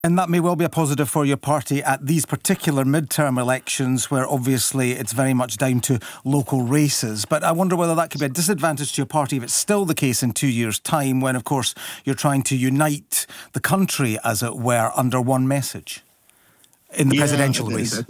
And that may well be a positive for your party at these particular midterm elections, where obviously it's very much down to local races. But I wonder whether that could be a disadvantage to your party if it's still the case in 2 years' time, when, of course, you're trying to unite the country, as it were, under one message in the presidential race.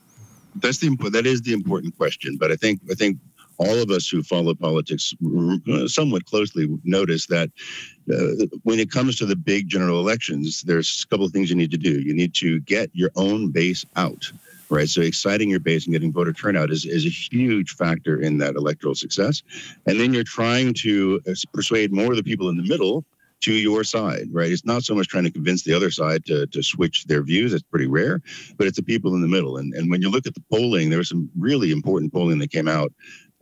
That is the important question. But I think all of us who follow politics somewhat closely notice that when it comes to the big general elections, there's a couple of things you need to do. You need to get your own base out, right? So exciting your base and getting voter turnout is a huge factor in that electoral success. And then you're trying to persuade more of the people in the middle to your side, right? It's not so much trying to convince the other side to switch their views. That's pretty rare, but it's the people in the middle. And when you look at the polling, there was some really important polling that came out,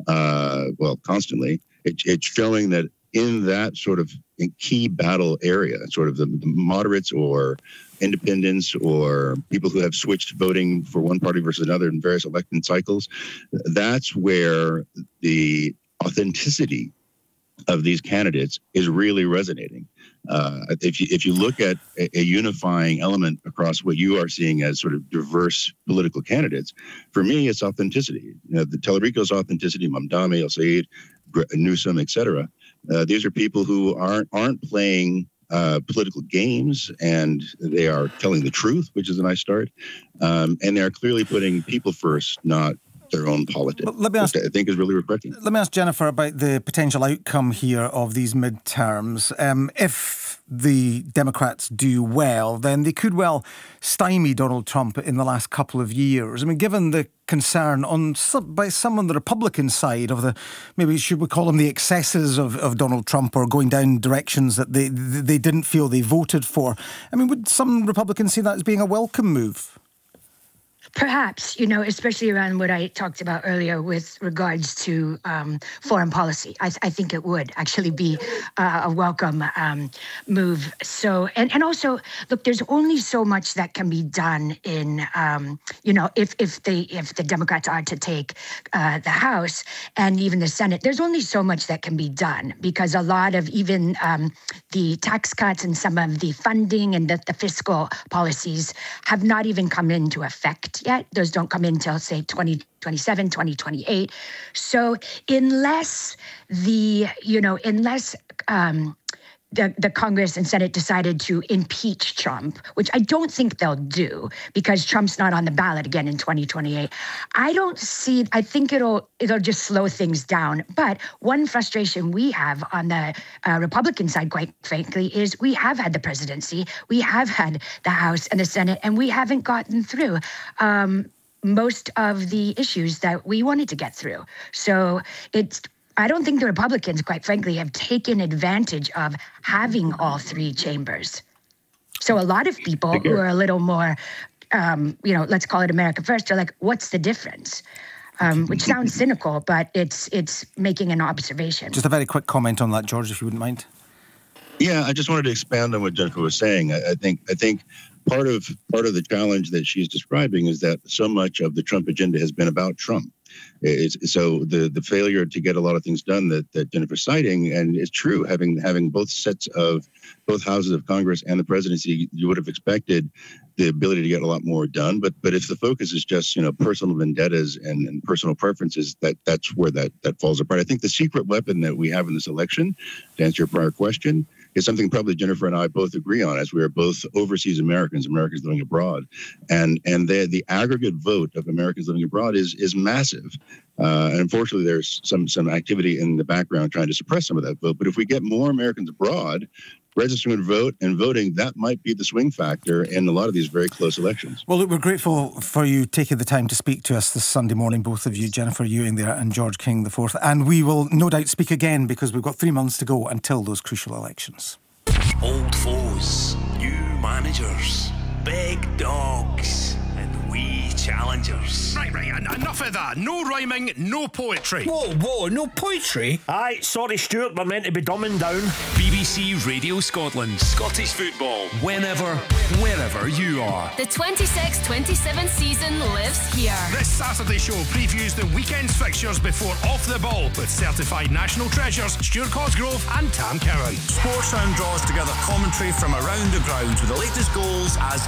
constantly. It's showing that in that sort of key battle area, sort of the moderates or independents or people who have switched voting for one party versus another in various election cycles, that's where the authenticity of these candidates is really resonating. If you look at a unifying element across what you are seeing as sort of diverse political candidates, for me, it's authenticity. You know, the Tallarico's authenticity, Mamdani, El-Sayed, Newsom, etc. These are people who aren't playing political games, and they are telling the truth, which is a nice start. And they are clearly putting people first, not their own politics, which I think is really refreshing. Let me ask Jennifer about the potential outcome here of these midterms. If the Democrats do well, then they could well stymie Donald Trump in the last couple of years. I mean, given the concern by some on the Republican side of maybe should we call them the excesses of Donald Trump, or going down directions that they didn't feel they voted for. I mean, would some Republicans see that as being a welcome move? Perhaps, especially around what I talked about earlier with regards to foreign policy. I think it would actually be a welcome move. So, and also, look, there's only so much that can be done in, if the Democrats are to take the House and even the Senate, there's only so much that can be done, because a lot of even the tax cuts and some of the funding and the fiscal policies have not even come into effect yet. Those don't come in until, say, 2027, 2028. So unless the Congress and Senate decided to impeach Trump, which I don't think they'll do because Trump's not on the ballot again in 2028, I think it'll just slow things down. But one frustration we have on the Republican side, quite frankly, is we have had the presidency, we have had the House and the Senate, and we haven't gotten through most of the issues that we wanted to get through. So I don't think the Republicans, quite frankly, have taken advantage of having all three chambers. So a lot of people who are a little more, let's call it America First, are like, what's the difference? Which sounds cynical, but it's making an observation. Just a very quick comment on that, George, if you wouldn't mind. Yeah, I just wanted to expand on what Jennifer was saying. I think part of the challenge that she's describing is that so much of the Trump agenda has been about Trump. So the failure to get a lot of things done that Jennifer's citing, and it's true, having both houses of Congress and the presidency, you would have expected the ability to get a lot more done. But if the focus is just personal vendettas and personal preferences, that's where that falls apart. I think the secret weapon that we have in this election, to answer your prior question, is something probably Jennifer and I both agree on, as we are both overseas Americans living abroad, and the aggregate vote of Americans living abroad is massive. And unfortunately, there's some activity in the background trying to suppress some of that vote. But if we get more Americans abroad registering to vote and voting, that might be the swing factor in a lot of these very close elections. Well, look, we're grateful for you taking the time to speak to us this Sunday morning, both of you, Jennifer Ewing there and George King IV. And we will no doubt speak again, because we've got 3 months to go until those crucial elections. Old foes, new managers, big dogs, and we We challengers. Right, enough of that. No rhyming, no poetry. Whoa, no poetry? Aye, sorry Stuart, we're meant to be dumbing down. BBC Radio Scotland. Scottish football. Whenever, wherever you are. The 26-27 season lives here. This Saturday show previews the weekend's fixtures before Off the Ball with certified national treasures Stuart Cosgrove and Tam Cowan. Sportsound draws together commentary from around the grounds with the latest goals as